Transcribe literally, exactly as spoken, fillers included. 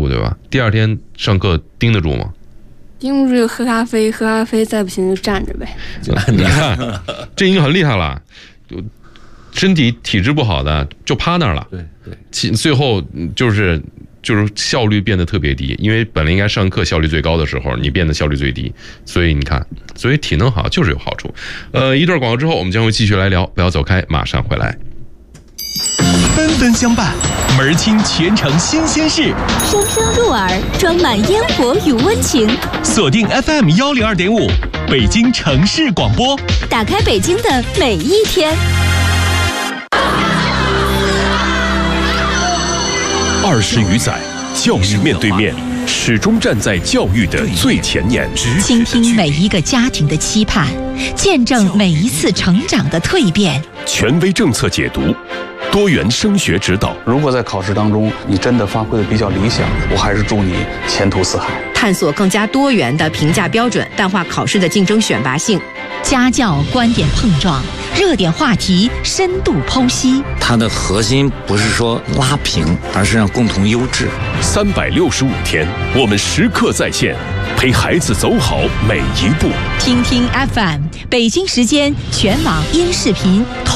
住，对吧？第二天上课盯得住吗？ 盯住喝咖啡，喝咖啡再不行就站着呗。 你看，这已经很厉害了。就身体体质不好的就趴那儿了， 对对， 其最后就是就是效率变得特别低，因为本来应该上课效率最高的时候，你变得效率最低，所以你看，所以体能好就是有好处。呃，一段广告之后，我们将会继续来聊，不要走开，马上回来。 纷纷相伴，门儿清全城新鲜事， 声声入耳，装满烟火与温情。 锁定 F M 幺零二点五，北京城市广播， 打开北京的每一天。 二十余载，教育面对面，始终站在教育的最前沿， 倾听每一个家庭的期盼，见证每一次成长的蜕变。 权威政策解读，多元升学指导。 如果在考试当中你真的发挥的比较理想，我还是祝你前途似海。 探索更加多元的评价标准，淡化考试的竞争选拔性。 家教观点碰撞，热点话题深度剖析。 它的核心不是说拉平，而是让共同优质。 三百六十五天，我们时刻在线，陪孩子走好每一步。 听听 F M， 北京时间全网音视频。